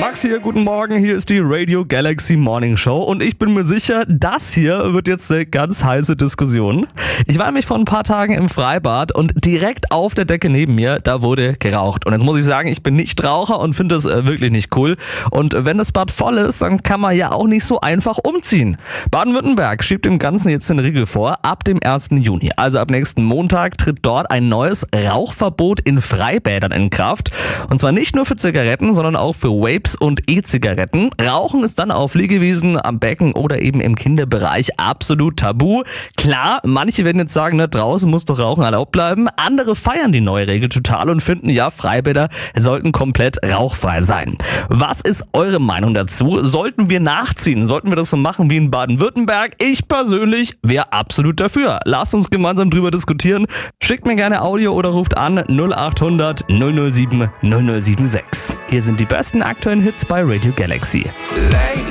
Max hier, guten Morgen, hier ist die Radio Galaxy Morning Show und ich bin mir sicher, das hier wird jetzt eine ganz heiße Diskussion. Ich war nämlich vor ein paar Tagen im Freibad und direkt auf der Decke neben mir, da wurde geraucht. Und jetzt muss ich sagen, ich bin nicht Raucher und finde das wirklich nicht cool. Und wenn das Bad voll ist, dann kann man ja auch nicht so einfach umziehen. Baden-Württemberg schiebt dem Ganzen jetzt den Riegel vor. Ab dem 1. Juni, also ab nächsten Montag, tritt dort ein neues Rauchverbot in Freibädern in Kraft. Und zwar nicht nur für Zigaretten, sondern auch für Vapes und E-Zigaretten. Rauchen ist dann auf Liegewiesen, am Becken oder eben im Kinderbereich absolut tabu. Klar, manche werden jetzt sagen, draußen muss doch Rauchen erlaubt bleiben. Andere feiern die neue Regel total und finden, ja, Freibäder sollten komplett rauchfrei sein. Was ist eure Meinung dazu? Sollten wir nachziehen? Sollten wir das so machen wie in Baden-Württemberg? Ich persönlich wäre absolut dafür. Lasst uns gemeinsam drüber diskutieren. Schickt mir gerne Audio oder ruft an 0800 007 0076. Hier sind die besten aktuellen Hits bei Radio Galaxy.